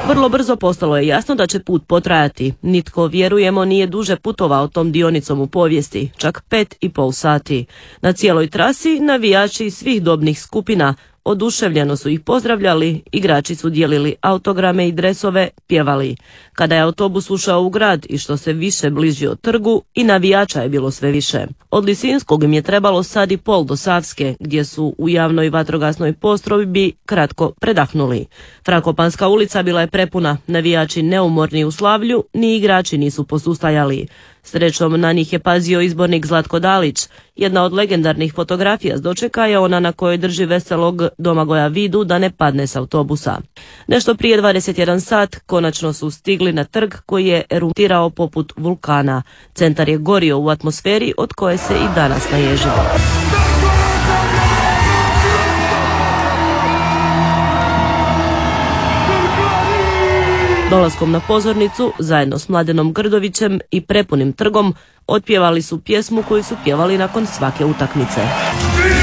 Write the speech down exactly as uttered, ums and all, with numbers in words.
Vrlo brzo postalo je jasno da će put potrajati. Nitko, vjerujemo, nije duže putovao tom dionicom u povijesti, čak pet i pol sati. Na cijeloj trasi navijači svih dobnih skupina oduševljeno su ih pozdravljali, igrači su dijelili autograme i dresove, pjevali. Kada je autobus ušao u grad i što se više bližio trgu, i navijača je bilo sve više. Od Lisinskog im je trebalo sad i pol do Savske, gdje su u javnoj vatrogasnoj postrojbi kratko predahnuli. Frankopanska ulica bila je prepuna, navijači neumorni u slavlju, ni igrači nisu posustajali. Srećom na njih je pazio izbornik Zlatko Dalić. Jedna od legendarnih fotografija s dočeka je ona na kojoj drži veselog Domagoja Vidu da ne padne s autobusa. Nešto prije dvadeset jedan sat konačno su stigli na trg koji je eruptirao poput vulkana. Centar je gorio u atmosferi od koje se i danas naježimo. Dolaskom na pozornicu, zajedno s Mladenom Grdovićem i prepunim trgom, otpjevali su pjesmu koju su pjevali nakon svake utakmice.